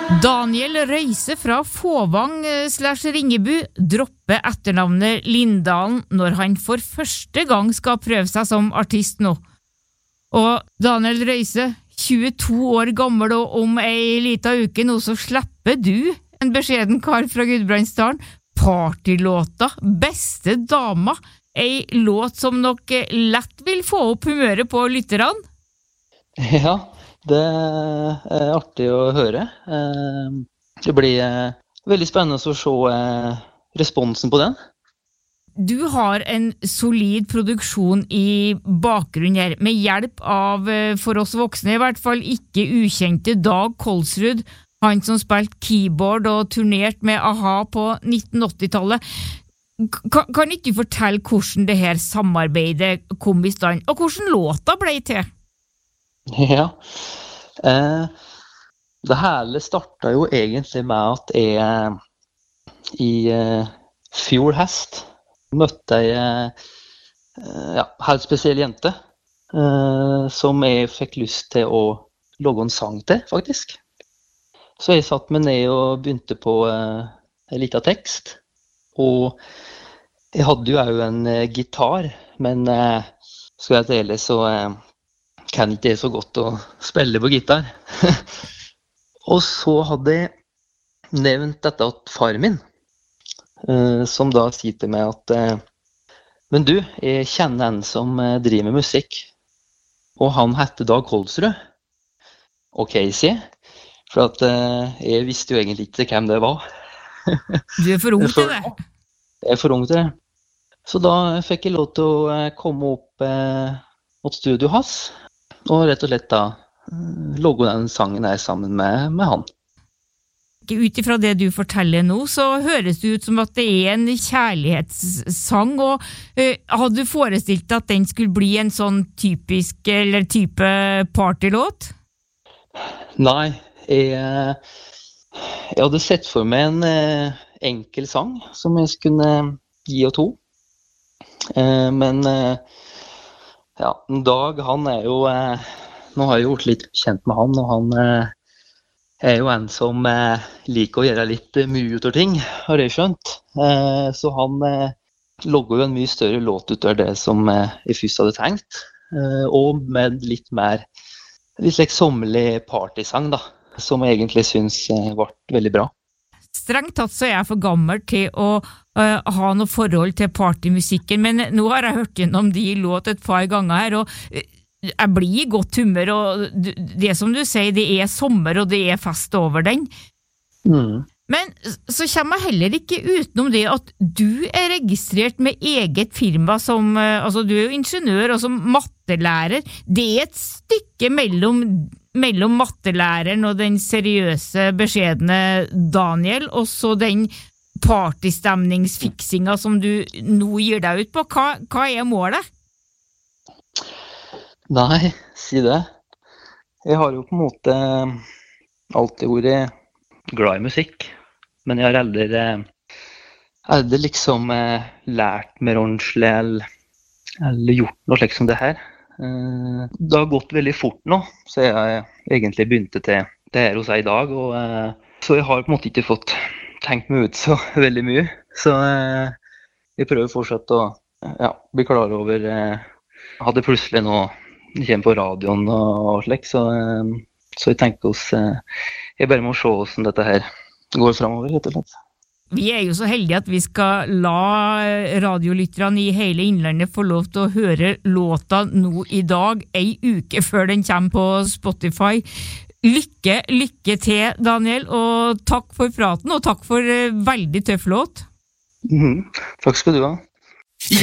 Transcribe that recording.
Daniel Røise fra Fåvang/Ringebu dropper etternavnet Lindahl når han for første gang skal prøve seg som artist nå. Og Daniel Røise, 22 år gammel og om ei lita uke nå, så slipper du, en beskjeden kar fra Gudbrandsdalen, partylåta Beste dama, ei låt som nok lett vil få opp humøret på lytterne. Ja, det artig å høre. Det blir veldig spennende å se responsen på den. Du har en solid produksjon i bakgrunnen her, med hjelp av, for oss voksne i hvert fall, ikke ukjente Dag Kolsrud, han som spilte keyboard og turnert med a-ha på 1980-tallet. Kan ikke du fortelle hvordan det her samarbeidet kom i stand, og hvordan låta ble til? Ja, det hele startet jo egentlig med at jeg i fjor høst møtte ei helt spesiell jente som jeg fikk lyst til å lage en sang til, faktisk. Så jeg satt meg ned og begynte på en liten tekst, og jeg hadde jo også en gitar, men skal jeg dele så kan ikke det så godt å spille på gitar. Og så hadde jeg nevnt dette til far min, som da sier til meg at men du, jeg kjenner en som driver med musikk, og han heter Dag Kolsrud. Ok, sier jeg, for at jeg visste jo egentlig ikke hvem det var. Du for ung til det? Jeg for ung til det. Så da fikk jeg lov til å komme opp mot studio hans, og rett og slett da logge den sangen her sammen med han. Ut ifra det du forteller nå, så høres det ut som at det en kjærlighetssang, og hadde du forestilt deg at den skulle bli en sånn typisk eller type partylåt? Nei, jeg hadde sett for meg en enkel sang som jeg skulle gi og to. Men ja, Dag, han jo, nå har jeg gjort litt kjent med han, og han jo en som liker å gjøre litt mye ut av ting, har jeg skjønt. Så han logger jo en mye større låt ut av det som jeg først hadde tenkt, og med litt mer, litt slik sommerlig partysang da, som jeg egentlig synes ble veldig bra. Strengt tatt så jeg for gammel til å ha noe forhold til partymusikken, men nå har jeg hørt gjennom de låt et par ganger her, og jeg blir i godt humør, og det som du sier, det sommer, og det fest over den. Men så kommer jeg heller ikke utenom det at du registrert med eget firma som, altså du jo ingeniør og som mattelærer. Det et stykke mellom mattelæreren og den seriøse, beskjedne Daniel, og så den partystemningsfiksinga som du nå gir deg ut på. Hva målet? Nei, si det. Jeg har jo på en måte alltid vært glad i musikk, men jeg har aldri liksom lært mer ordentlig eller gjort noe slik som det her. Det har gått veldig fort nå, så jeg egentlig begynte til det her hos deg i dag, og så jeg har på en måte ikke fått tenkt meg ut så veldig mye, så jeg prøver fortsatt å bli klar over hadde plutselig nå kommer på radioen og slik, så jeg tenker oss jeg bare må se hvordan dette her går fremover, rett og slett. Vi jo så heldige at vi skal la radiolytterne i hele Innlandet få lov til å høre låta nå i dag, ei uke før den kommer på Spotify. Lykke til, Daniel, og takk for praten, og takk for veldig tøff låt. Takk skal du ha.